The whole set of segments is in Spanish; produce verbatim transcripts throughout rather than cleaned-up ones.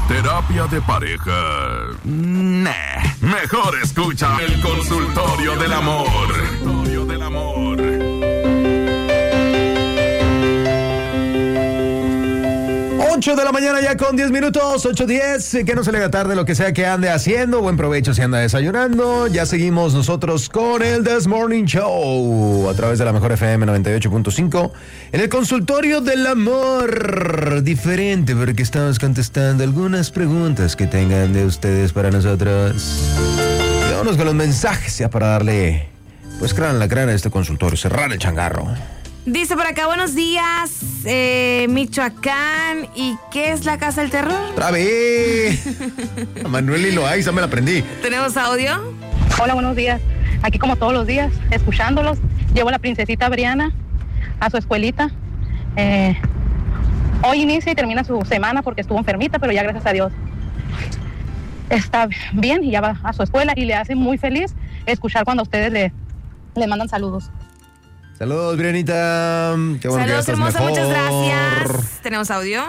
¿Terapia de pareja? Nah, mejor escucha El Consultorio del Amor. El Consultorio del Amor. ocho de la mañana ya con diez minutos, ocho diez, que no se le haga tarde lo que sea que ande haciendo, buen provecho si anda desayunando. Ya seguimos nosotros con el This Morning Show a través de la Mejor F M noventa y ocho punto cinco en el Consultorio del Amor, diferente porque estamos contestando algunas preguntas que tengan de ustedes para nosotros. Y vámonos con los mensajes ya para darle pues crán la crana a este consultorio, cerrar el changarro. Dice por acá, buenos días, eh, Michoacán. ¿Y qué es la Casa del Terror? ¡Otra vez! A Manuel y Loaiza me la aprendí. ¿Tenemos audio? Hola, buenos días. Aquí como todos los días, escuchándolos. Llevo a la princesita Briana a su escuelita. Eh, hoy inicia y termina su semana porque estuvo enfermita, pero ya gracias a Dios está bien y ya va a su escuela y le hace muy feliz escuchar cuando ustedes le, le mandan saludos. Saludos, Brianita. Qué bueno. Saludos, que hermosa, mejor. muchas gracias. ¿Tenemos audio?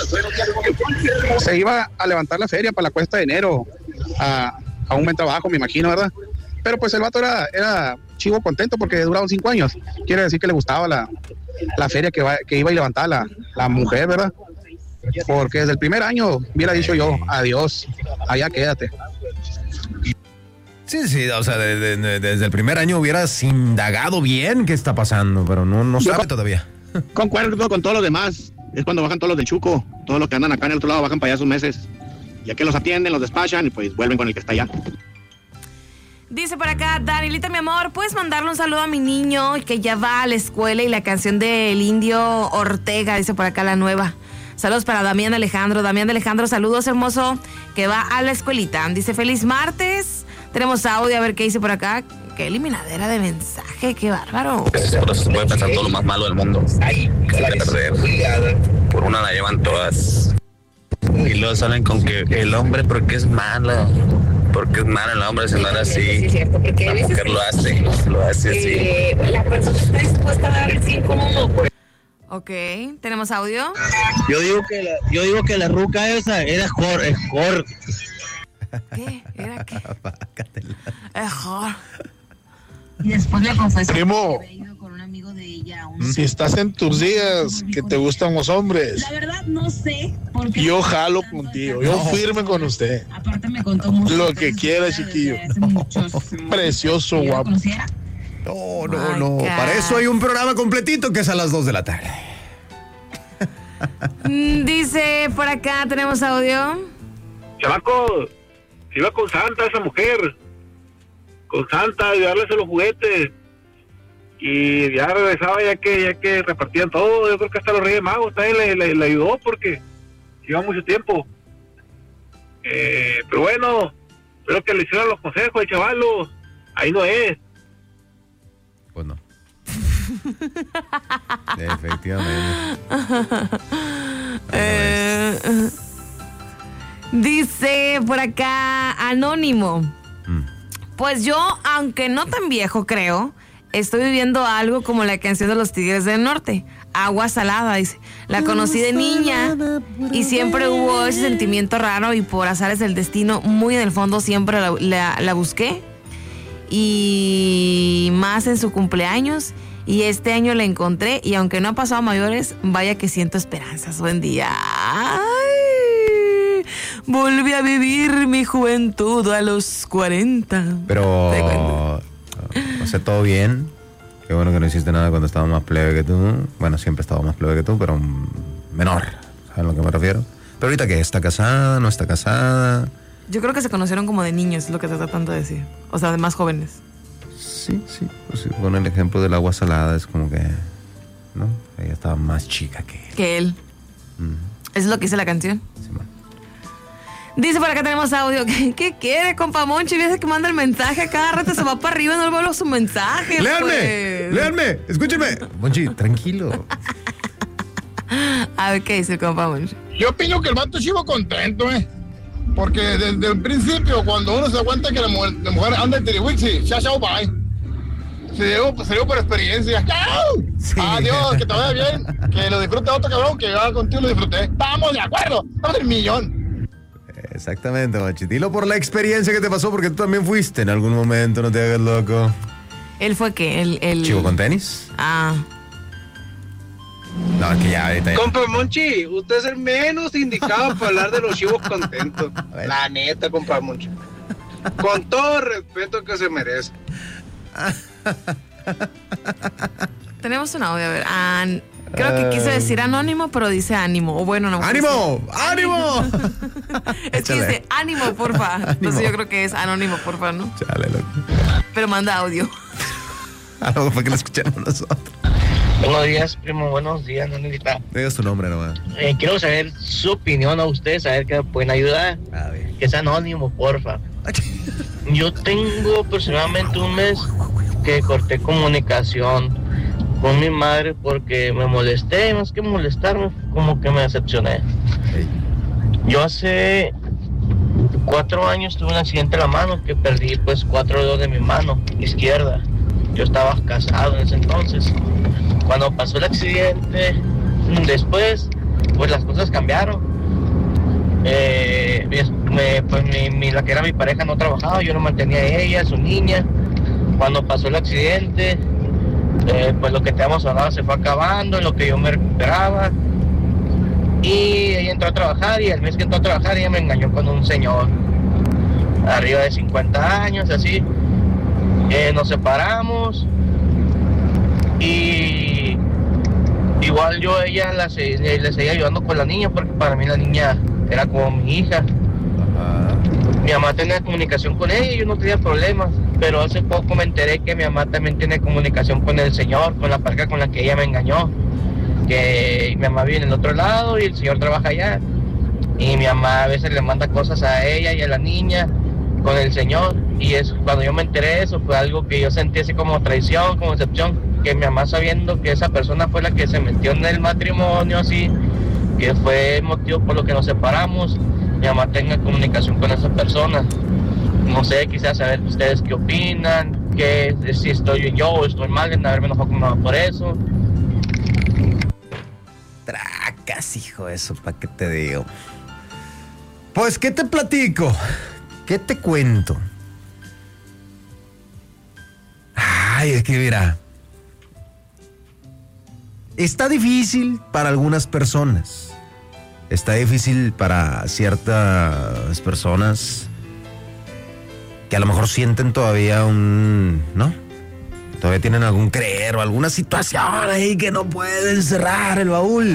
Se iba a levantar la feria para la cuesta de enero, a, a un buen trabajo, me imagino, ¿verdad? Pero pues el vato era, era chivo contento porque duraron cinco años. Quiere decir que le gustaba la, la feria que, va, que iba a levantar la, la mujer, ¿verdad? Porque desde el primer año hubiera dicho yo, adiós, allá quédate. Sí, sí, o sea, de, de, de, desde el primer año hubieras indagado bien qué está pasando, pero no, no sabe con, todavía. Concuerdo con todos los demás. Es cuando bajan todos los del Chuco, todos los que andan acá en el otro lado bajan para allá sus meses. Y aquí los atienden, los despachan y pues vuelven con el que está allá. Dice por acá, Danilita, mi amor, ¿puedes mandarle un saludo a mi niño que ya va a la escuela y la canción del Indio Ortega? Dice por acá la nueva. Saludos para Damián Alejandro. Damián Alejandro, saludos, hermoso, que va a la escuelita. Dice, feliz martes. Tenemos audio, a ver qué dice por acá. Qué eliminadera de mensaje, qué bárbaro. Por eso se puede pensar todo lo más malo del mundo. Perder. Por una la llevan todas. Y luego salen con que el hombre porque es malo. Porque es malo el hombre, se no era así. La mujer lo hace, lo hace así. La persona está dispuesta a dar el cinco uno. Ok, ¿tenemos audio? Yo digo que la, yo digo que la ruca esa era Jor, es Jor. ¿Qué? ¿Era qué? Mejor. Y después le confesó Primo, que había ido con un amigo de ella. Un... si estás en tus días que te gustan los hombres, La verdad no sé. Porque yo jalo contigo, yo firme con usted. Aparte me contó mucho. Lo que quiera, chiquillo. Precioso, guapo. No, no, no. Para eso hay un programa completito que es a las dos de la tarde. Dice por acá, tenemos audio. Chavaco, se iba con Santa esa mujer, con Santa, y darles los juguetes, y ya regresaba ya que ya que repartían todo. Yo creo que hasta los Reyes Magos también le, le, le ayudó porque lleva mucho tiempo. Eh, pero bueno, espero que le hicieran los consejos de chavalos. Ahí no es. Pues no. Efectivamente. eh, dice por acá Anónimo. Mm. Pues yo, aunque no tan viejo creo, estoy viviendo algo como la canción de los Tigres del Norte. Agua salada, dice. La conocí de niña y siempre hubo ese sentimiento raro y por azares del destino, muy en el fondo siempre la, la, la busqué. Y más en su cumpleaños. Y este año la encontré y aunque no ha pasado a mayores, vaya que siento esperanzas. Buen día. Ay, volví a vivir mi juventud a los cuarenta. Pero, o sea, todo bien. Qué bueno que no hiciste nada cuando estaba más plebe que tú. Bueno, siempre estaba más plebe que tú, pero menor. ¿Sabes a lo que me refiero? Pero ahorita que está casada, no está casada. Yo creo que se conocieron como de niños, es lo que te tratando de decir. O sea, de más jóvenes. Sí, sí. Pues, con el ejemplo del agua salada es como que, ¿no? Ella estaba más chica que él. Que él. Mm. ¿Eso es lo que dice la canción? Sí, man. Dice por acá tenemos audio. ¿Qué, qué quiere, compa Monchi? Dice que manda el mensaje. Cada rato se va para arriba y no vuelve su mensaje. ¡Léanme! Pues. ¡Léanme! ¡Escúchenme! Monchi, tranquilo. A ver, ¿qué dice el compa Monchi? Yo opino que el vato chivo contento, ¿eh? Porque desde el principio, cuando uno se da cuenta que la mujer, la mujer anda en Tiriwixi, chao, chao, bye. Se dio, se dio por experiencia. ¡Chao! Sí. Adiós, que te vaya bien. Que lo disfrute otro cabrón, que yo contigo lo disfruté. Estamos de acuerdo. Estamos del millón. Exactamente, Machi. Dilo por la experiencia que te pasó, porque tú también fuiste en algún momento, no te hagas loco. ¿Él fue qué? El, el... ¿Chivo con tenis? Ah. No, es que ya ahorita ya. Compa Monchi, usted es el menos indicado para hablar de los chivos contentos. La neta, compa Monchi. Con todo el respeto que se merece. Tenemos un audio, a ver. Ah, creo que quiso decir anónimo, pero dice ánimo. O bueno, no. ¡Ánimo! ¡Ánimo! Es que dice ánimo, porfa. Ánimo. Entonces yo creo que es anónimo, porfa, ¿no? Chale, loco. Pero manda audio. A lo mejor que lo escuchamos nosotros. Buenos días, primo. Buenos días, Nanita. Diga su nombre nomás. Eh, quiero saber su opinión a ustedes, saber que me pueden ayudar. A ver. Que sea anónimo, porfa. Yo tengo aproximadamente un mes que corté comunicación con mi madre porque me molesté, más que molestarme, como que me decepcioné. Hey. Yo hace cuatro años tuve un accidente en la mano que perdí pues cuatro dedos de mi mano izquierda. Yo estaba casado en ese entonces. Cuando pasó el accidente, después, pues las cosas cambiaron. Eh, me, pues mi, mi, la que era mi pareja no trabajaba, yo no mantenía a ella, a su niña. Cuando pasó el accidente, eh, pues lo que teníamos ahorrado se fue acabando, en lo que yo me recuperaba. Y ella entró a trabajar y el mes que entró a trabajar ella me engañó con un señor arriba de cincuenta años, así. Eh, nos separamos y igual yo a ella la, le seguía ayudando con la niña porque para mí la niña era como mi hija. Ajá. Mi mamá tenía comunicación con ella y yo no tenía problemas, pero hace poco me enteré que mi mamá también tiene comunicación con el señor, con la pareja con la que ella me engañó, que mi mamá vive en el otro lado y el señor trabaja allá y mi mamá a veces le manda cosas a ella y a la niña con el señor, y eso, cuando yo me enteré de eso fue algo que yo sentí así como traición, como decepción, que mi mamá, sabiendo que esa persona fue la que se metió en el matrimonio, así que fue el motivo por lo que nos separamos, mi mamá tenga comunicación con esa persona. No sé, quizás saber ustedes qué opinan, que si estoy yo o estoy mal en haberme enojado con mi mamá por eso. Tracas, hijo, eso, ¿para qué te digo? Pues, ¿qué te platico? ¿Qué te cuento? Ay, es que mira, está difícil para algunas personas. Está difícil para ciertas personas que a lo mejor sienten todavía un, ¿no? Todavía tienen algún creer o alguna situación ahí que no pueden cerrar el baúl.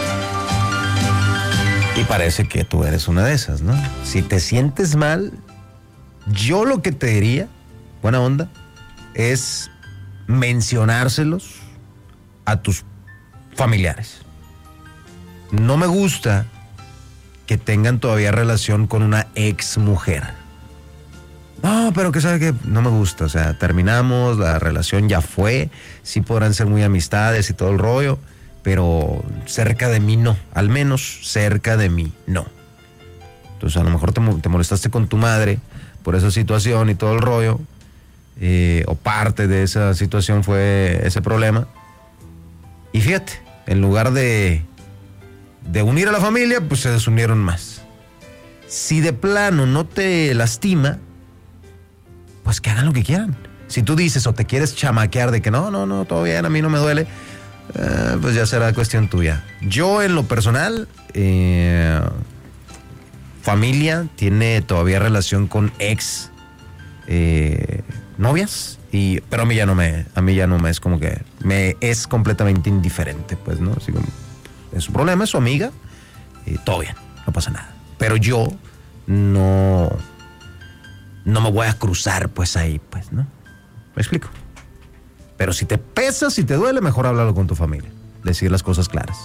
Y parece que tú eres una de esas, ¿no? Si te sientes mal, yo lo que te diría, buena onda, es mencionárselos a tus familiares. No me gusta que tengan todavía relación con una ex mujer. No, pero que sabe que no me gusta, o sea, terminamos, la relación ya fue, sí podrán ser muy amistades y todo el rollo, pero cerca de mí no, al menos cerca de mí no. Entonces a lo mejor te, te molestaste con tu madre por esa situación y todo el rollo, eh, o parte de esa situación fue ese problema. Y fíjate, en lugar de, de unir a la familia, pues se desunieron más. Si de plano no te lastima, pues que hagan lo que quieran. Si tú dices o te quieres chamaquear de que no, no, no, todo bien, a mí no me duele, eh, pues ya será cuestión tuya. Yo en lo personal, eh, familia tiene todavía relación con ex eh, novias, y, pero a mí ya no me, a mí ya no me es como que, me es completamente indiferente, pues, ¿no? Así como, es su problema, es su amiga, y todo bien, no pasa nada. Pero yo no... no me voy a cruzar, pues, ahí, pues, ¿no? ¿Me explico? Pero si te pesa, si te duele, mejor háblalo con tu familia. Decir las cosas claras.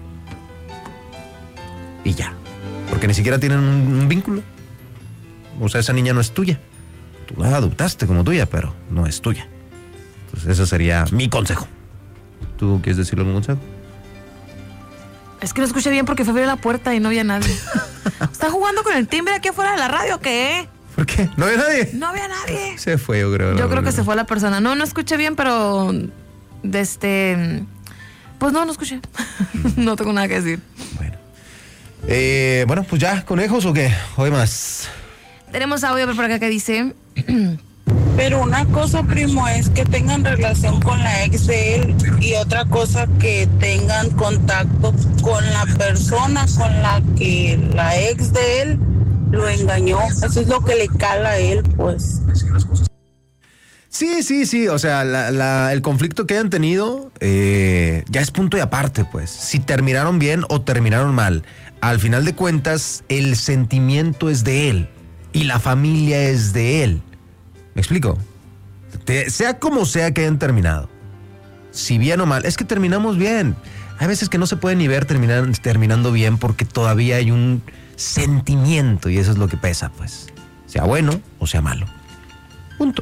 Y ya. Porque ni siquiera tienen un, un vínculo. O sea, esa niña no es tuya. Tú la adoptaste como tuya, pero no es tuya. Entonces, ese sería mi consejo. ¿Tú quieres decirle algún consejo? Es que no escuché bien porque fue a abrir la puerta y no había nadie. ¿Está jugando con el timbre aquí afuera de la radio o qué? ¿Por qué? ¿No había nadie? No había nadie. Se fue, yo creo. Yo creo que se fue la persona. No, no escuché bien, pero... de este... pues no, no escuché. No tengo nada que decir. Bueno. Eh, bueno, pues ya, conejos o qué, o hay más. Tenemos audio por acá que dice... Pero una cosa, primo, es que tengan relación con la ex de él y otra cosa que tengan contacto con la persona con la que la ex de él lo engañó. Eso es lo que le cala a él, pues. Sí, sí, sí, o sea, la, la, el conflicto que hayan tenido eh, ya es punto y aparte, pues. Si terminaron bien o terminaron mal, al final de cuentas, el sentimiento es de él y la familia es de él. ¿Me explico? Te, sea como sea que hayan terminado, si bien o mal, es que terminamos bien. Hay veces que no se puede ni ver terminar, terminando bien porque todavía hay un sentimiento y eso es lo que pesa, pues. Sea bueno o sea malo. Punto.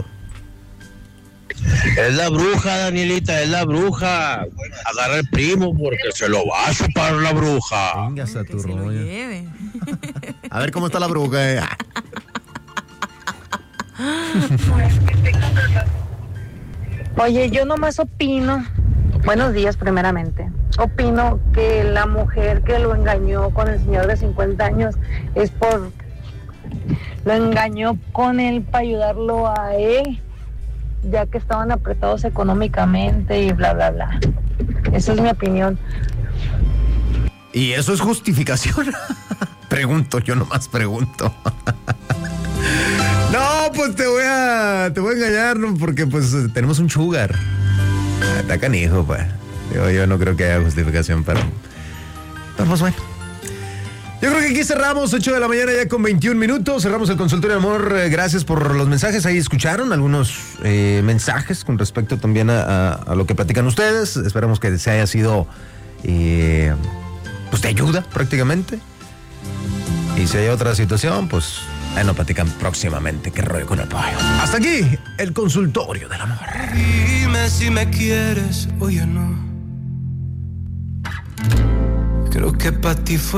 Es la bruja, Danielita, es la bruja. Agarra el primo porque se lo va a chupar la bruja. Vengas a tu rollo. A ver cómo está la bruja. Eh. Oye, yo nomás opino, buenos días primeramente, opino que la mujer que lo engañó con el señor de cincuenta años es por, lo engañó con él para ayudarlo a él, ya que estaban apretados económicamente y bla, bla, bla. Esa es mi opinión. ¿Y eso es justificación? Pregunto, yo nomás pregunto. No, pues te voy a te voy a engañar, ¿no? Porque pues tenemos un sugar. Está canijo, pues. Yo, yo no creo que haya justificación para... Pero pues bueno. Yo creo que aquí cerramos, ocho de la mañana ya con veintiún minutos. Cerramos el consultorio de amor. Eh, gracias por los mensajes. Ahí escucharon algunos eh, mensajes con respecto también a, a, a lo que platican ustedes. Esperamos que se haya sido eh, pues de ayuda prácticamente. Y si hay otra situación, pues... Ahí nos platican próximamente. Qué rollo con el pollo. Hasta aquí, el consultorio del amor. Dime si me quieres, oye no. Creo que para ti fue